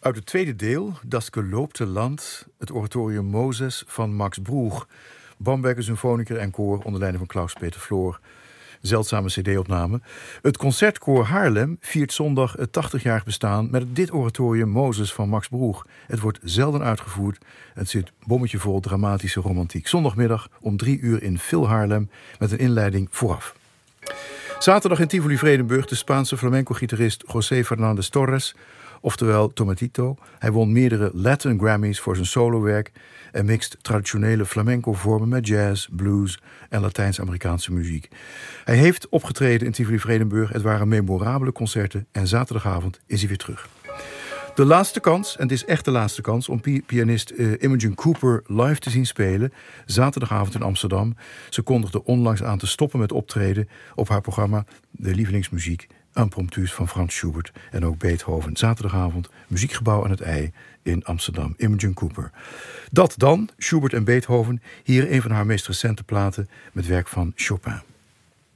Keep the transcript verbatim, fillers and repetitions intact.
Uit het tweede deel, Das geloobte Land, het oratorium Mozes van Max Broeg. Bamberger Symfoniker en koor onder leiding van Klaus-Peter Floor. Zeldzame cd-opname. Het Concertkoor Haarlem viert zondag het tachtigjarig bestaan met dit oratorium Mozes van Max Broeg. Het wordt zelden uitgevoerd. Het zit bommetje vol dramatische romantiek. Zondagmiddag om drie uur in Phil Haarlem met een inleiding vooraf. Zaterdag in Tivoli-Vredenburg de Spaanse flamenco-gitarist José Fernández Torres, oftewel Tomatito. Hij won meerdere Latin Grammys voor zijn solowerk en mixt traditionele flamenco-vormen met jazz, blues en Latijns-Amerikaanse muziek. Hij heeft opgetreden in Tivoli-Vredenburg. Het waren memorabele concerten en zaterdagavond is hij weer terug. De laatste kans, en het is echt de laatste kans, om pianist uh, Imogen Cooper live te zien spelen. Zaterdagavond in Amsterdam. Ze kondigde onlangs aan te stoppen met optreden op haar programma De Lievelingsmuziek. Impromptus van Frans Schubert en ook Beethoven. Zaterdagavond, Muziekgebouw aan het IJ in Amsterdam. Imogen Cooper. Dat dan, Schubert en Beethoven. Hier een van haar meest recente platen met werk van Chopin.